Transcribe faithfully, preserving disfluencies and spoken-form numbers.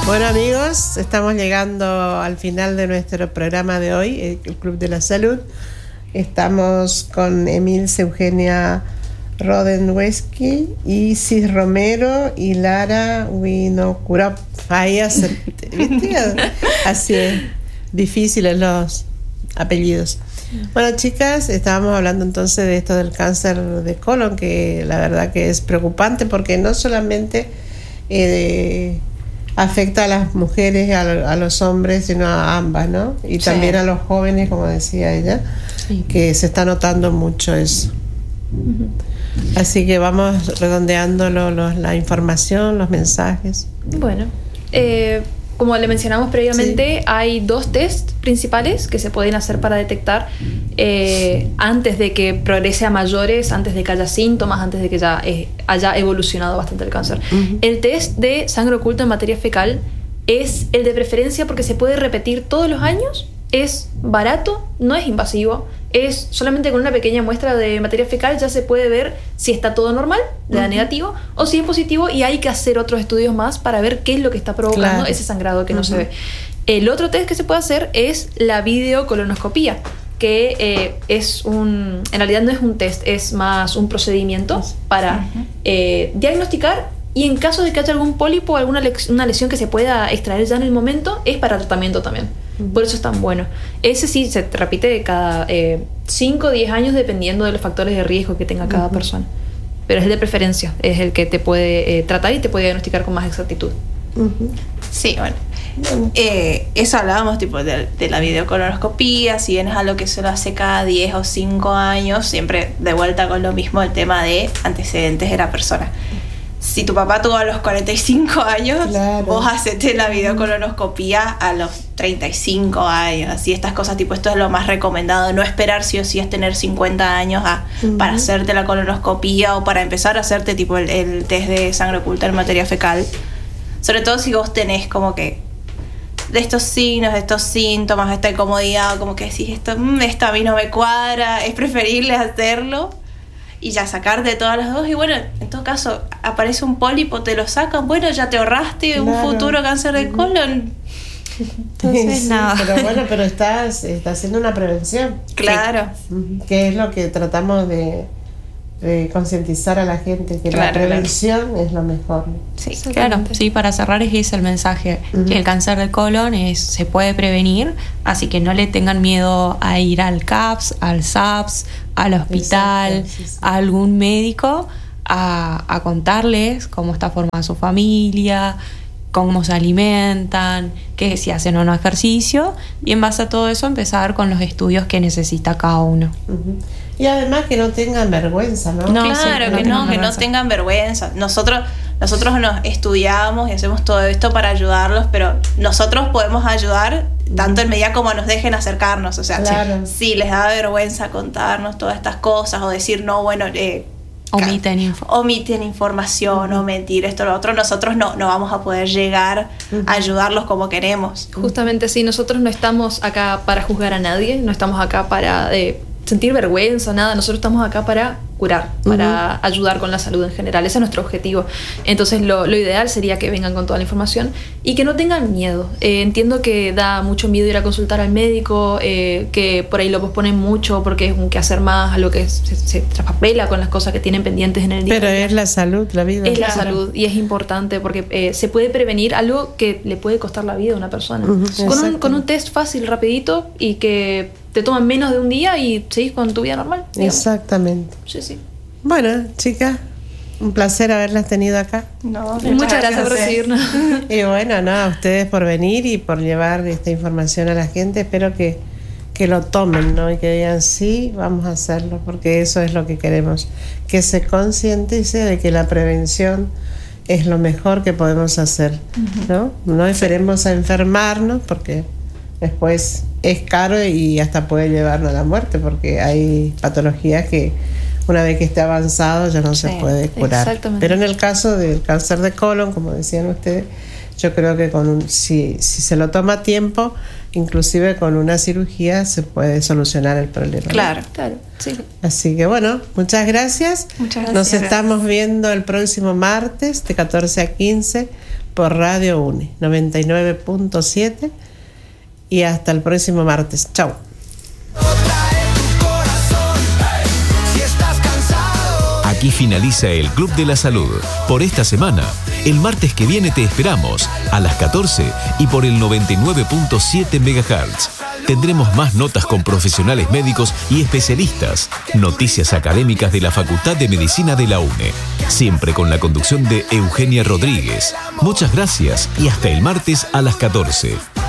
Bueno, amigos, estamos llegando al final de nuestro programa de hoy, el Club de la Salud. Estamos con Emilce Eugenia Rodenweski, Isis Romero y Lara Winokurov. ¿Viste? Así es, difíciles los apellidos. Bueno, chicas, estábamos hablando entonces de esto del cáncer de colon, que la verdad que es preocupante porque no solamente eh, afecta a las mujeres, a, a los hombres, sino a ambas, ¿no? Y sí. También a los jóvenes, como decía ella, sí. Que se está notando mucho eso. Uh-huh. Así que vamos redondeando lo, lo, la información, los mensajes. Bueno, eh, como le mencionamos previamente, sí. Hay dos test principales que se pueden hacer para detectar eh, antes de que progrese a mayores, antes de que haya síntomas, antes de que ya eh, haya evolucionado bastante el cáncer. Uh-huh. El test de sangre oculta en materia fecal es el de preferencia porque se puede repetir todos los años, es barato, no es invasivo, es solamente con una pequeña muestra de materia fecal ya se puede ver si está todo normal, le da uh-huh. negativo, o si es positivo, y hay que hacer otros estudios más para ver qué es lo que está provocando claro. ese sangrado que uh-huh. no se ve. El otro test que se puede hacer es la videocolonoscopía, que eh, es un, en realidad no es un test, es más un procedimiento para uh-huh. eh, diagnosticar, y en caso de que haya algún pólipo o alguna le- una lesión que se pueda extraer ya en el momento, es para tratamiento también. Por eso es tan bueno. Ese sí se repite cada cinco o diez años dependiendo de los factores de riesgo que tenga cada uh-huh. persona. Pero es el de preferencia, es el que te puede eh, tratar y te puede diagnosticar con más exactitud. Uh-huh. Sí, bueno. Eh, eso hablábamos tipo de, de la videocolonoscopía, si bien es algo que se lo hace cada diez o cinco años, siempre de vuelta con lo mismo el tema de antecedentes de la persona. Si tu papá tuvo a los cuarenta y cinco años, claro. vos hacete la videocolonoscopía a los treinta y cinco años. Así estas cosas, tipo, esto es lo más recomendado. No esperar sí o sí es tener cincuenta años a, uh-huh. para hacerte la colonoscopía o para empezar a hacerte tipo el, el test de sangre oculta en materia fecal. Sobre todo si vos tenés como que de estos signos, de estos síntomas, esta incomodidad, como que decís, esto, mmm, esto a mí no me cuadra, es preferible hacerlo. Y ya sacarte todas las dos, y bueno, en todo caso aparece un pólipo, te lo sacan, bueno, ya te ahorraste claro. un futuro cáncer de colon. Entonces sí, nada. Pero bueno, pero estás, estás haciendo una prevención. Claro. Sí. Que es lo que tratamos de, de concientizar a la gente, que claro, la prevención claro. es lo mejor. Sí, claro. Sí, para cerrar es ese el mensaje. Uh-huh. Que el cáncer de colon es, se puede prevenir, así que no le tengan miedo a ir al C A P S, al S A P S, al hospital, exacto, sí, sí. a algún médico a, a contarles cómo está formada su familia, cómo se alimentan, que si hacen o no ejercicio, y en base a todo eso empezar con los estudios que necesita cada uno. Uh-huh. Y además que no tengan vergüenza, ¿no? no claro, sí, que, no, que no tengan vergüenza. Nosotros, nosotros nos estudiamos y hacemos todo esto para ayudarlos, pero nosotros podemos ayudar tanto en medida como nos dejen acercarnos. O sea, claro. si les da vergüenza contarnos todas estas cosas o decir, no, bueno, eh, omiten, info. omiten información uh-huh. o mentir, esto o lo otro, nosotros no, no vamos a poder llegar uh-huh. a ayudarlos como queremos. Justamente sí, nosotros no estamos acá para juzgar a nadie, no estamos acá para eh, sentir vergüenza, nada, nosotros estamos acá para curar, para uh-huh. ayudar con la salud en general, ese es nuestro objetivo. Entonces lo, lo ideal sería que vengan con toda la información y que no tengan miedo. Eh, entiendo que da mucho miedo ir a consultar al médico, eh, que por ahí lo posponen mucho porque es un quehacer más, algo que se, se traspapela con las cosas que tienen pendientes en el día. Pero es la salud, la vida. Es claro. la salud y es importante porque eh, se puede prevenir algo que le puede costar la vida a una persona. Uh-huh. Con, un, con un test fácil, rapidito y que te toman menos de un día y seguís con tu vida normal. Digamos. Exactamente. Sí, sí. Bueno, chicas, un placer haberlas tenido acá. No, muchas, muchas gracias, gracias por recibirnos. Y bueno, no, a ustedes por venir y por llevar esta información a la gente. Espero que, que lo tomen, ¿no? Y que digan, sí, vamos a hacerlo, porque eso es lo que queremos. Que se concientice de que la prevención es lo mejor que podemos hacer, ¿no? No esperemos a enfermarnos, porque después es caro y hasta puede llevarnos a la muerte, porque hay patologías que una vez que esté avanzado ya no sí, se puede curar. Pero en el caso del cáncer de colon, como decían ustedes, yo creo que con un, si, si se lo toma a tiempo, inclusive con una cirugía se puede solucionar el problema. Claro, ¿no? claro, sí. Así que bueno, muchas gracias. Muchas gracias. Nos estamos viendo el próximo martes de catorce a quince por Radio UNE noventa y nueve punto siete y hasta el próximo martes. Chau. Aquí finaliza el Club de la Salud por esta semana. El martes que viene te esperamos a las catorce y por el noventa y nueve punto siete megahertz. Tendremos más notas con profesionales médicos y especialistas, noticias académicas de la Facultad de Medicina de la UNE, siempre con la conducción de Eugenia Rodríguez. Muchas gracias y hasta el martes a las catorce.